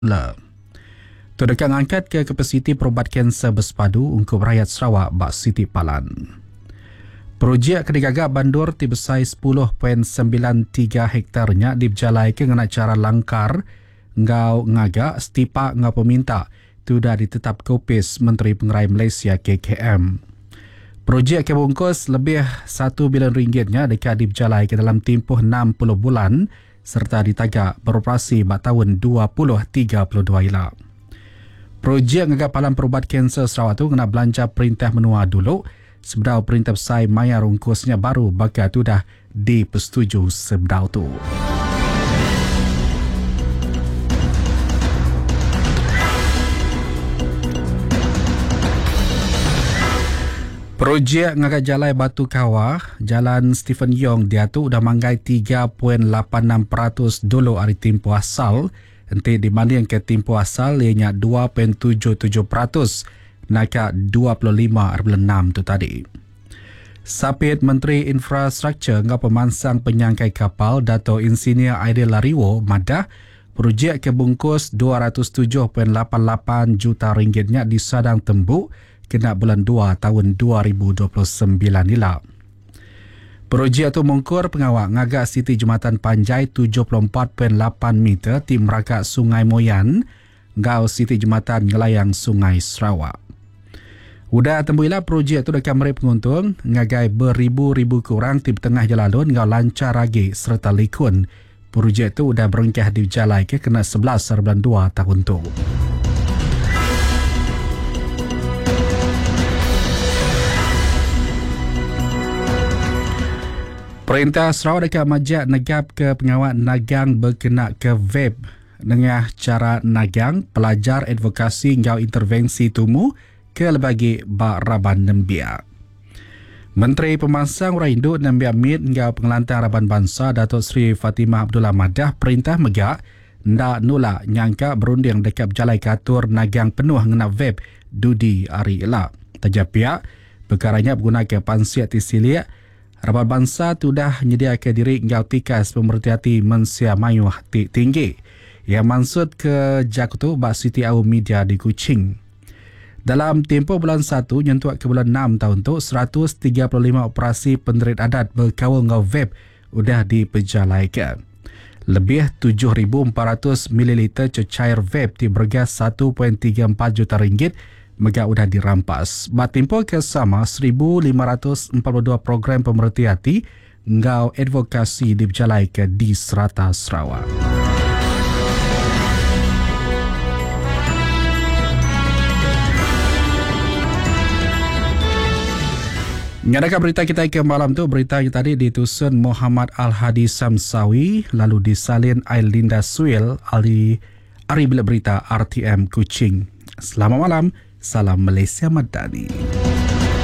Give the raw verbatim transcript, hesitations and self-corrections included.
La. Tudakang angkat ke kapasiti perubat kanser bersepadu untuk rakyat Sarawak bak Siti Palan. Projek kedigagak bandur tibesai sepuluh perpuluhan sembilan tiga hektarnya diberjalai ke dengan cara langkar ngau ngagak setipak ngau peminta sudah ditetap kopis Menteri Pengerai Malaysia K K M. Projek ke bungkus lebih satu bilion ringgitnya dekat diberjalai ke dalam tempoh enam puluh bulan serta ditagak beroperasi pada tahun dua ribu tiga puluh dua ila. Projek ngagak palan perubat kanser Sarawak tu kena belanja perintah menua dulu sebedau perintah besar mayar ungkusnya baru bakal tu dah dipersetuju sebedau tu. Projek ngagak Jalai Batu Kawah, Jalan Stephen Yong dia tu dah manggai tiga perpuluhan lapan enam peratus dulu hari tempoh asal, nanti dibanding ke tempoh asal ianya dua perpuluhan tujuh tujuh peratus nak dua puluh lima perpuluhan enam tu tadi. Sapit Menteri Infrastruktur ngau pemansang penyangkai kapal Dato' Insinyur Aidil Lariwo madah projek kebungkus dua ratus tujuh perpuluhan lapan lapan juta ringgitnya disadang tembuk kena bulan dua tahun dua ribu dua puluh sembilan ila. Projek itu mengkur pengawak ngagak Siti Jumatan Panjai tujuh puluh empat perpuluhan lapan meter di merakak Sungai Moyan ngau Siti Jumatan Ngelayang Sungai Sarawak. Udah tembuilah projek itu dekat mereka penguntung ngagai beribu-ribu kurang di tengah jalan ngau lancar lagi serta likun. Projek itu udah berengkah di jalai ke kena sebelas bulan dua tahun tu. Perintah Sarawak dekat majak negap ke pengawal nagang berkenak ke vape dengan cara nagang pelajar advokasi ngau intervensi tumu ke lebagi bak Raban Nembia. Menteri Pemansang Orang Induk Nembia Mid ngau pengelantang Raban Bangsa Datuk Seri Fatimah Abdullah Madah perintah megak ndak nolak nyangka berunding dekat jalai katur nagang penuh ngena vape dudi hari elak. Tajap pihak perkaranya menggunakan pansiat tisilik Raban Bangsa tu dah menyediakan diri ngau tikas pemerhati mensia mayuh tinggi yang maksud ke Jakutu bak Siti Au Media di Kuching. Dalam tempoh bulan satu nyentuh ke bulan enam tahun tu seratus tiga puluh lima operasi penderit adat berkawal ngau vape udah diperjalaikan. Lebih tujuh ribu empat ratus mililiter cecair vape di bergas satu perpuluhan tiga empat juta ringgit mega udah dirampas. Bat tempoh ke sama seribu lima ratus empat puluh dua program pemerhati hati ngau advokasi diberjalaikan di serata Sarawak. Ngadakan berita kita ke malam tu, berita yang tadi ditusun Muhammad Al-Hadi Samsawi, lalu disalin Ailinda Suil, Ali Ari Bila Berita R T M Kuching. Selamat malam, salam Malaysia Madani.